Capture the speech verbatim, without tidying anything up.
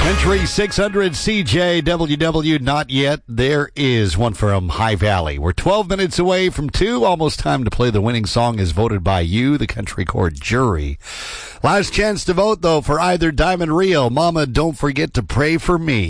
Entry six hundred C J W W, not yet. There is one from High Valley. We're twelve minutes away from two. Almost time to play the winning song as voted by you, the Country Court jury. Last chance to vote, though, for either Diamond Rio, Mama, Don't Forget to Pray for Me.